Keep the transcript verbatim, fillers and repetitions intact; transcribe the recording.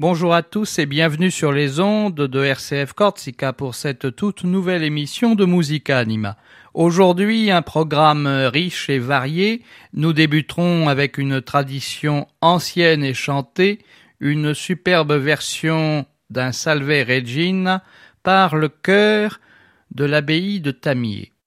Bonjour à tous et bienvenue sur les ondes de R C F Corsica pour cette toute nouvelle émission de Musica Anima. Aujourd'hui, un programme riche et varié. Nous débuterons avec une tradition ancienne et chantée, une superbe version d'un Salve Regina par le chœur de l'abbaye de Tamier.